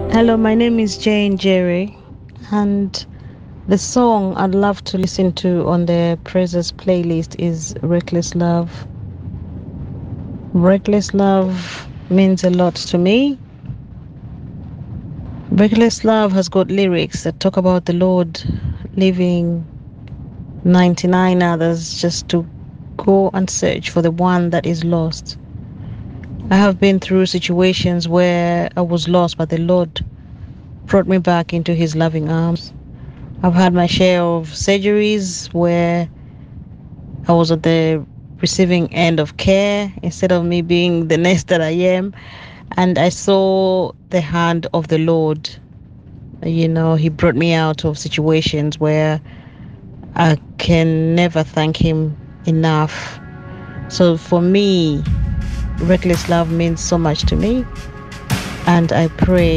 Hello, my name is Jane Jerry, and the song I'd love to listen to on the Praises playlist is Reckless Love. Reckless Love means a lot to me. Reckless Love has got lyrics that talk about the Lord leaving 99 others just to go and search for the one that is lost. I have been through situations where I was lost, but the Lord brought me back into his loving arms. I've had my share of surgeries where I was at the receiving end of care instead of me being the nurse that I am. And I saw the hand of the Lord. He brought me out of situations where I can never thank him enough. So for me, reckless love means so much to me. And I pray